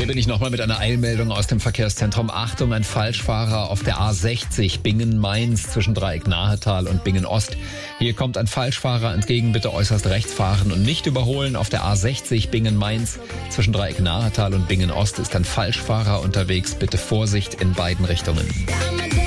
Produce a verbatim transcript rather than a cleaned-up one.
Hier bin ich nochmal mit einer Eilmeldung aus dem Verkehrszentrum. Achtung, ein Falschfahrer auf der A sechzig Bingen-Mainz zwischen Dreieck Nahetal und Bingen-Ost. Hier kommt ein Falschfahrer entgegen, bitte äußerst rechts fahren und nicht überholen. Auf der A sechzig Bingen-Mainz zwischen Dreieck Nahetal und Bingen-Ost ist ein Falschfahrer unterwegs. Bitte Vorsicht in beiden Richtungen.